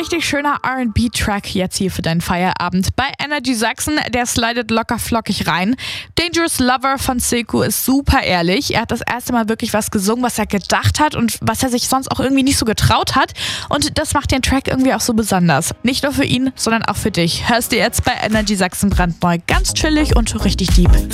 richtig schöner R&B-Track jetzt hier für deinen Feierabend bei Energy Sachsen. Der slidet locker flockig rein. Dangerous Lover von Silko ist super ehrlich. Er hat das erste Mal wirklich was gesungen, was er gedacht hat und was er sich sonst auch irgendwie nicht so getraut hat. Und das macht den Track irgendwie auch so besonders. Nicht nur für ihn, sondern auch für dich. Hörst du jetzt bei Energy Sachsen brandneu. Ganz chillig und richtig deep.